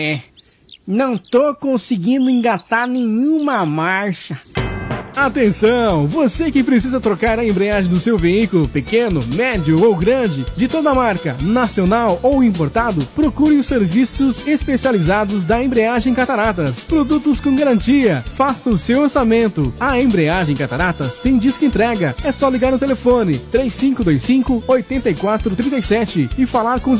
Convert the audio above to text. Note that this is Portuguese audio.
Não tô conseguindo engatar nenhuma marcha. Atenção! Você que precisa trocar a embreagem do seu veículo, pequeno, médio ou grande, de toda marca, nacional ou importado, procure os serviços especializados da Embreagem Cataratas. Produtos com garantia. Faça o seu orçamento. A Embreagem Cataratas tem disco entrega. É só ligar no telefone 3525-8437 e falar com os